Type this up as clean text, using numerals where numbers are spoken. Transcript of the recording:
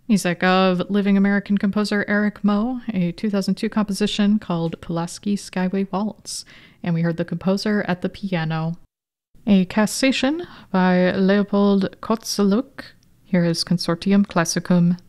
Music of living American composer Eric Moe, a 2002 composition called Pulaski Skyway Waltz, and we heard the composer at the piano. A Cassation by Leopold Kozeluk. Here is Consortium Classicum